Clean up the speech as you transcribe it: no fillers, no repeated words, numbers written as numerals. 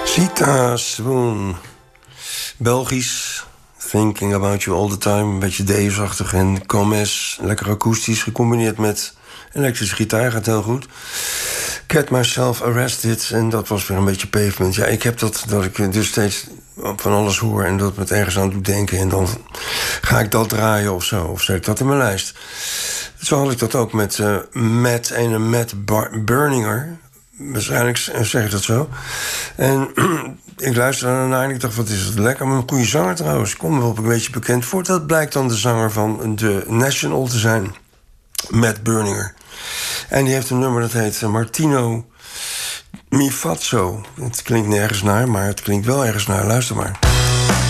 Sita Swoon. Belgisch. Thinking About You All The Time. Een beetje Daves-achtig en Gomez. Lekker akoestisch, gecombineerd met elektrische gitaar. Gaat heel goed. Get Myself Arrested. En dat was weer een beetje Pavement. Ja, ik heb dat ik dus steeds van alles hoor en dat me het ergens aan doet denken. En dan ga ik dat draaien of zo. Of zet ik dat in mijn lijst. Zo had ik dat ook met Matt Berninger. Waarschijnlijk zeg ik dat zo. En ik luisterde daarna en ik dacht, wat is het lekker. Maar een goede zanger trouwens. Komt wel op een beetje bekend voor. Dat blijkt dan de zanger van The National te zijn. Matt Berninger. En die heeft een nummer dat heet Martino Mi Fazzo. Het klinkt nergens naar, maar het klinkt wel ergens naar. Luister maar.